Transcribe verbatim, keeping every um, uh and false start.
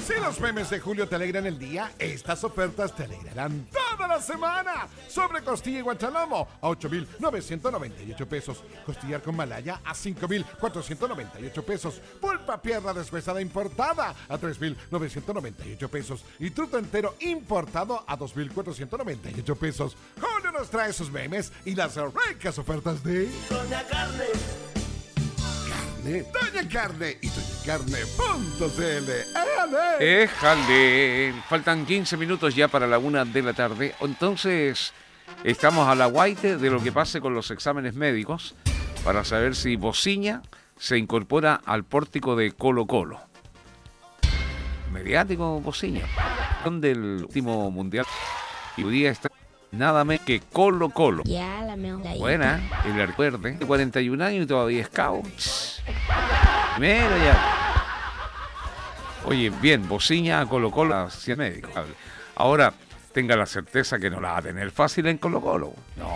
Si los memes de Julio te alegran el día, estas ofertas te alegrarán toda la semana. Sobre costilla y guachalomo a ocho mil novecientos noventa y ocho pesos. Costillar con malaya a cinco mil cuatrocientos noventa y ocho pesos. Pulpa pierna deshuesada importada a tres mil novecientos noventa y ocho pesos. Y truto entero importado a dos mil cuatrocientos noventa y ocho pesos. Julio nos trae sus memes y las ricas ofertas de Doña Carne. Doña Carne y doña carne punto c l. ¡Éjale! Éjale. Faltan quince minutos ya para la una de la tarde. Entonces, estamos a la guaite de lo que pase con los exámenes médicos para saber si Bociña se incorpora al pórtico de Colo Colo. Mediático Bociña. Del último mundial. Y hoy día está nada menos que Colo Colo. Ya, la mejor. Buena, el recuerde. cuarenta y un años y todavía es cabo. Primero ya. Oye, bien, Bociña a Colo Colo, si es médico. Ahora, tenga la certeza que no la va a tener fácil en Colo Colo. No.